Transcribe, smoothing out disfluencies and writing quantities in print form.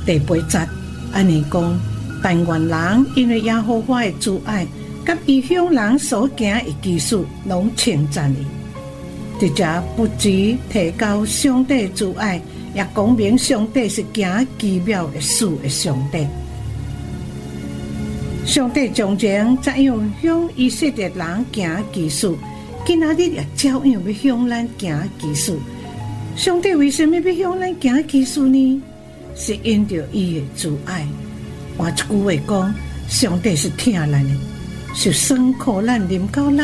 第8节安尼讲，但愿人因为耶和华的慈爱，甲异乡人所行的奇事，拢称赞伊。伫遮不止提高上帝的慈爱，也讲明上帝是行奇妙的事的上帝。上帝从前怎样向以色列人行奇事，今仔日也照样要向咱行奇事。上帝为什么要向咱行奇事呢？是因着伊的慈爱。换一句话讲，上帝是疼咱的，是酸苦咱啉到咱